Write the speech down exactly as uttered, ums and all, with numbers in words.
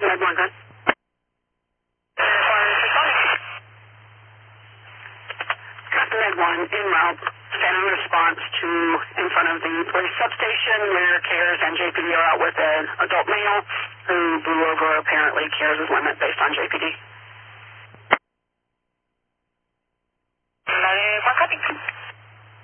Red one, good. Captain Red one, en route, standing response to in front of the police substation where CARES and J P D are out with an adult male who blew over apparently CARES' limit based on J P D.